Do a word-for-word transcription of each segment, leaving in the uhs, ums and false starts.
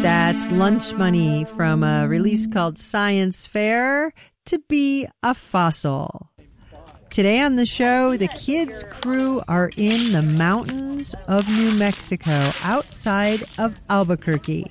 That's lunch money from a release called Science Fair, to be a fossil. Today on the show, the kids' crew are in the mountains of New Mexico, outside of Albuquerque.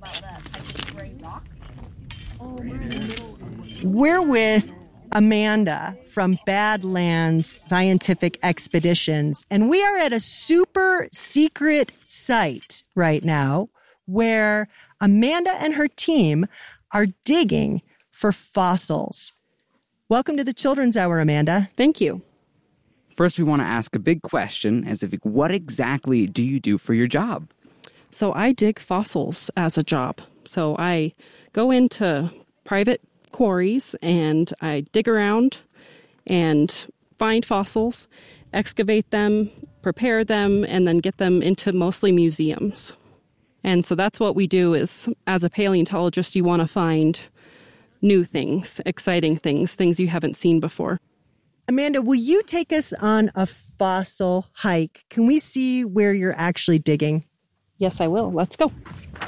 We're with Amanda from Badlands Scientific Expeditions, and we are at a super secret site right now where Amanda and her team are digging for fossils. Welcome to the Children's Hour, Amanda. Thank you. First, we want to ask a big question, as if, what exactly do you do for your job? So I dig fossils as a job. So I go into private quarries and I dig around and find fossils, excavate them, prepare them, and then get them into mostly museums. And so that's what we do is, as a paleontologist, you want to find new things, exciting things, things you haven't seen before. Amanda, will you take us on a fossil hike? Can we see where you're actually digging? Yes, I will. Let's go.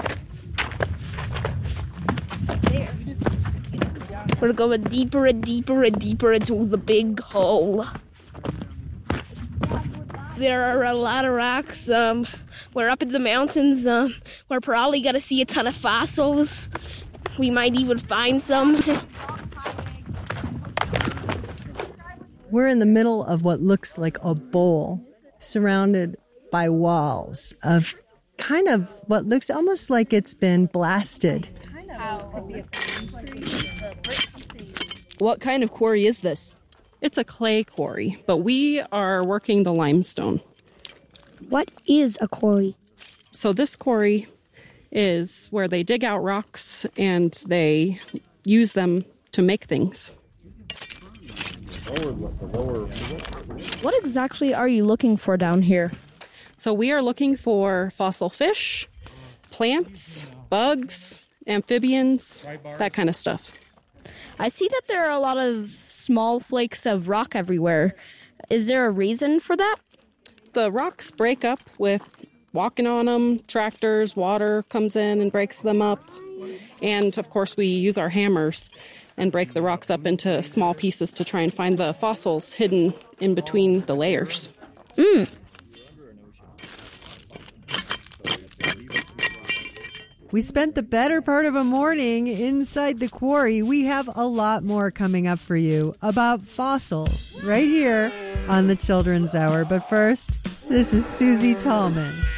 We're going deeper and deeper and deeper into the big hole. There are a lot of rocks. Um, we're up in the mountains. Um, we're probably going to see a ton of fossils. We might even find some. We're in the middle of what looks like a bowl, surrounded by walls of kind of what looks almost like it's been blasted. What kind of quarry is this? It's a clay quarry, but we are working the limestone. What is a quarry? So this quarry is where they dig out rocks and they use them to make things. What exactly are you looking for down here? So we are looking for fossil fish, plants, bugs, amphibians, that kind of stuff. I see that there are a lot of small flakes of rock everywhere. Is there a reason for that? The rocks break up with walking on them, tractors, water comes in and breaks them up. And, of course, we use our hammers and break the rocks up into small pieces to try and find the fossils hidden in between the layers. Mm. We spent the better part of a morning inside the quarry. We have a lot more coming up for you about fossils right here on the Children's Hour. But first, this is Susie Tallman.